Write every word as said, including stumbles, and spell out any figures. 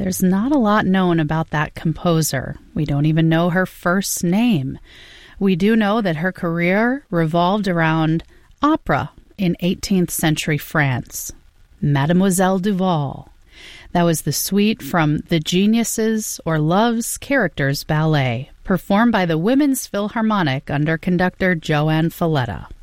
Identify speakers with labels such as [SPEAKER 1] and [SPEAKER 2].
[SPEAKER 1] there's not a lot known about that composer. We don't even know her first name. We do know that her career revolved around opera in eighteenth century France. Mademoiselle Duval. That was the suite from The Geniuses or Love's Characters Ballet, performed by the Women's Philharmonic under conductor Joanne Falletta.